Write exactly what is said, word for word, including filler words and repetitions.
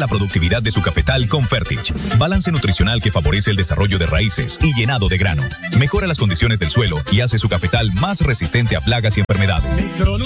la productividad de su cafetal con Fertich. Balance nutricional que favorece el desarrollo de raíces y llenado de grano. Mejora las condiciones del suelo y hace su cafetal más resistente a plagas y enfermedades.